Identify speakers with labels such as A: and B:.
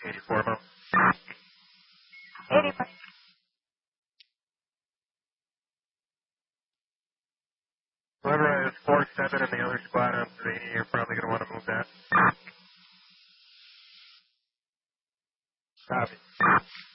A: 84 miles.
B: 85.
A: Whoever has 47 in the other squad on 3, you're probably going to want to move that. Copy.